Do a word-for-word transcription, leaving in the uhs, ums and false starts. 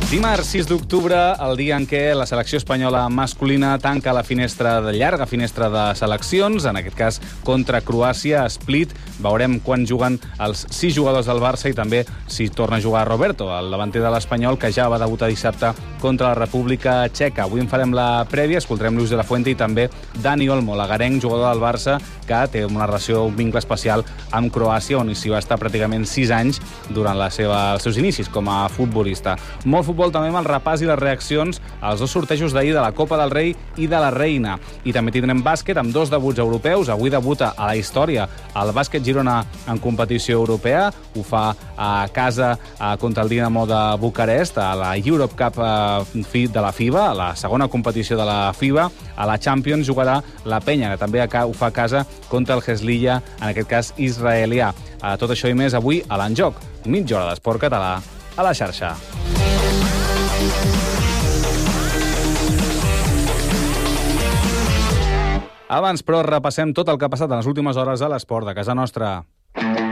Dimarts sis d'octubre, el dia en què la selecció espanyola masculina tanca la finestra de llarga finestra de seleccions, en aquest cas contra Croàcia, a Split. Veurem quan juguen els sis jugadors del Barça i també si torna a jugar Roberto, el davanter de l'Espanyol, que ja va debutar dissabte contra la República Txeca. Avui en farem la prèvia, escoltarem Luis de la Fuente i també Dani Olmo, l'agarenc jugador del Barça, que té una relació, un vincle especial amb Croàcia, on s'hi va estar pràcticament sis anys durant la seva, els seus inicis com a futbolista. Molt futbol també amb el repàs i les reaccions als dos sortejos d'ahir de la Copa del Rei i de la Reina. I també tindrem bàsquet amb dos debuts europeus. Avui debuta a la història el Bàsquet Girona en competició europea. Ho fa a casa contra el Dinamo de Bucarest, a la Europe Cup de la FIBA, a la segona competició de la FIBA. A la Champions jugarà la Penya, que també ho fa a casa contra el Heslija, en aquest cas israelià. Tot això i més avui a l'Enjoc. Mitja hora d'esport català a la xarxa. Abans, però, repassem tot el que ha passat en les últimes hores a l'esport de casa nostra.